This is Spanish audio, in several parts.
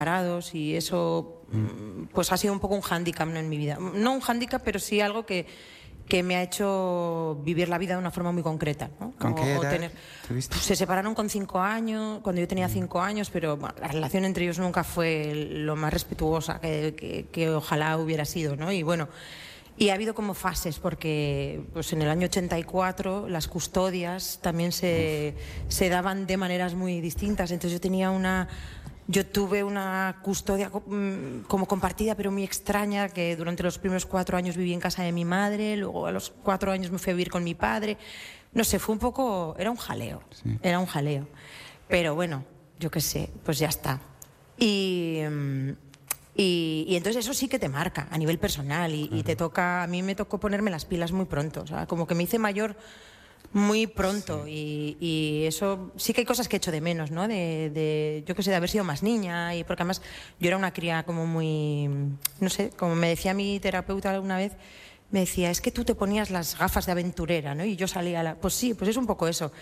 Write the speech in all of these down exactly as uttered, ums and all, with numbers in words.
separados y eso pues ha sido un poco un hándicap, ¿no?, en mi vida. No un hándicap, pero sí algo que, que me ha hecho vivir la vida de una forma muy concreta, ¿no? ¿Con o, qué edad o tener, tuviste? pues, se separaron con cinco años, cuando yo tenía cinco años, pero bueno, la relación entre ellos nunca fue lo más respetuosa que, que, que ojalá hubiera sido, ¿no? Y bueno, y ha habido como fases, porque pues en el año ochenta y cuatro las custodias también se, se daban de maneras muy distintas. Entonces yo tenía una... Yo tuve una custodia como compartida, pero muy extraña, que durante los primeros cuatro años viví en casa de mi madre, luego a los cuatro años me fui a vivir con mi padre. No sé, fue un poco... Era un jaleo, sí. Era un jaleo. Pero bueno, yo qué sé, pues ya está. Y... Y, y entonces eso sí que te marca a nivel personal y, y te toca, a mí me tocó ponerme las pilas muy pronto, o sea, como que me hice mayor muy pronto, sí. y, y eso sí que hay cosas que echo de menos, ¿no? De, de yo qué sé, de haber sido más niña, y porque además yo era una cría como muy, no sé, como me decía mi terapeuta alguna vez, me decía, es que tú te ponías las gafas de aventurera, ¿no? Y yo salía a la... Pues sí, pues es un poco eso.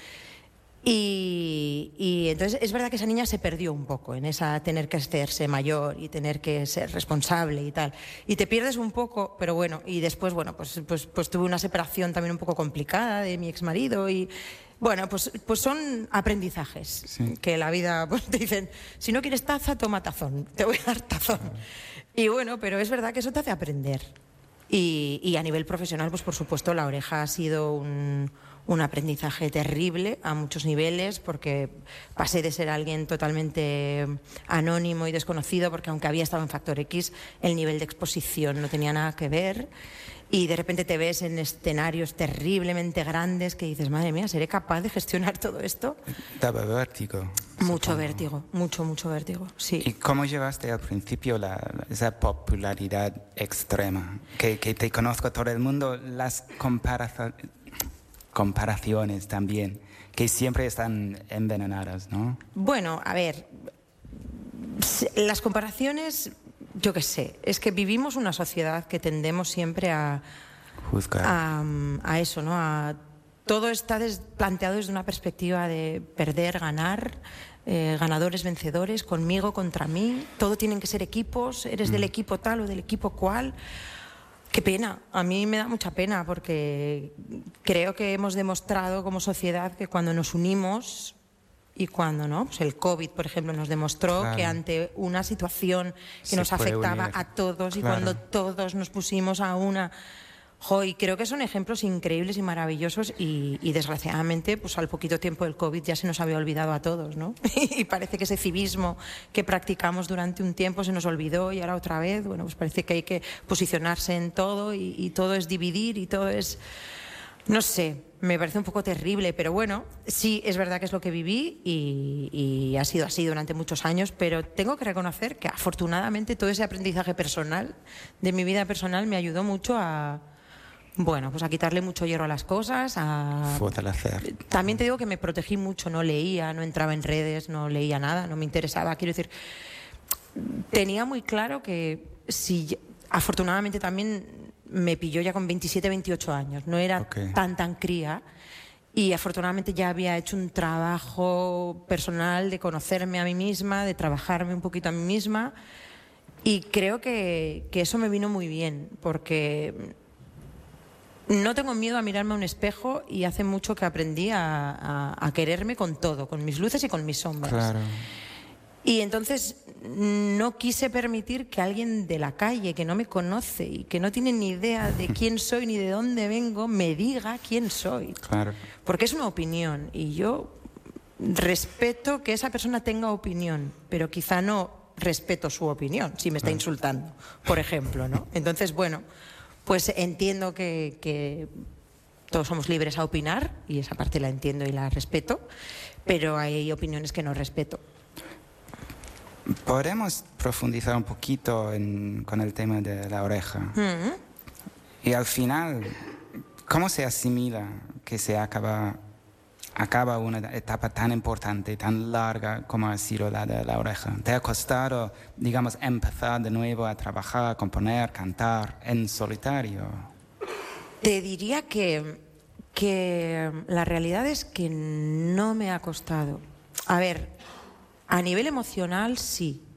Y, y entonces es verdad que esa niña se perdió un poco en esa tener que hacerse mayor y tener que ser responsable y tal, y te pierdes un poco, pero bueno, y después bueno pues, pues, pues tuve una separación también un poco complicada de mi exmarido y bueno, pues, pues son aprendizajes, sí. Que la vida pues, te dicen, si no quieres taza, toma tazón, te voy a dar tazón, y bueno, pero es verdad que eso te hace aprender. Y, y a nivel profesional, pues por supuesto La Oreja ha sido un, un aprendizaje terrible a muchos niveles, porque pasé de ser alguien totalmente anónimo y desconocido, porque aunque había estado en Factor X, el nivel de exposición no tenía nada que ver, y de repente te ves en escenarios terriblemente grandes que dices, madre mía, ¿seré capaz de gestionar todo esto? Daba vértigo. Mucho supongo. vértigo, mucho, mucho vértigo, sí. ¿Y cómo llevaste al principio la, esa popularidad extrema? Que, que te conozco todo el mundo, las comparazo- comparaciones también, que siempre están envenenadas, ¿no? Bueno, a ver, las comparaciones, yo qué sé, es que vivimos una sociedad que tendemos siempre a... Juzgar. A, a eso, ¿no? A, todo está des, planteado desde una perspectiva de perder, ganar, eh, ganadores, vencedores, conmigo, contra mí, todo tienen que ser equipos, eres mm. del equipo tal o del equipo cual. Qué pena, a mí me da mucha pena, porque creo que hemos demostrado como sociedad que cuando nos unimos, y cuando no, pues el COVID, por ejemplo, nos demostró claro. que ante una situación que Se nos afectaba unir. a todos, claro. y cuando todos nos pusimos a una... Jo, y creo que son ejemplos increíbles y maravillosos, y, y desgraciadamente pues al poquito tiempo del COVID ya se nos había olvidado a todos, ¿no? Y parece que ese civismo que practicamos durante un tiempo se nos olvidó, y ahora otra vez, bueno, pues parece que hay que posicionarse en todo, y, y todo es dividir, y todo es... No sé, me parece un poco terrible, pero bueno, sí, es verdad que es lo que viví, y, y ha sido así durante muchos años, pero tengo que reconocer que afortunadamente todo ese aprendizaje personal, de mi vida personal, me ayudó mucho a... Bueno, pues a quitarle mucho hierro a las cosas, a... Fortalecer. También te digo que me protegí mucho, no leía, no entraba en redes, no leía nada, no me interesaba. Quiero decir, tenía muy claro que si... Afortunadamente también me pilló ya con veintisiete, veintiocho años, no era okay. tan, tan cría, y afortunadamente ya había hecho un trabajo personal de conocerme a mí misma, de trabajarme un poquito a mí misma, y creo que, que eso me vino muy bien, porque... No tengo miedo a mirarme a un espejo, y hace mucho que aprendí a, a, a quererme con todo, con mis luces y con mis sombras. Claro. Y entonces no quise permitir que alguien de la calle, que no me conoce y que no tiene ni idea de quién soy ni de dónde vengo, me diga quién soy. Claro. Porque es una opinión, y yo respeto que esa persona tenga opinión, pero quizá no respeto su opinión si me está insultando, por ejemplo, ¿no? Entonces, bueno... Pues entiendo que, que todos somos libres a opinar, y esa parte la entiendo y la respeto, pero hay opiniones que no respeto. Podemos profundizar un poquito en, con el tema de La Oreja. Mm-hmm. Y al final, ¿cómo se asimila que se acaba, acaba una etapa tan importante, tan larga como ha sido la de La Oreja? ¿Te ha costado, digamos, empezar de nuevo a trabajar, componer, cantar en solitario? Te diría que, que la realidad es que no me ha costado. A ver, a nivel emocional sí,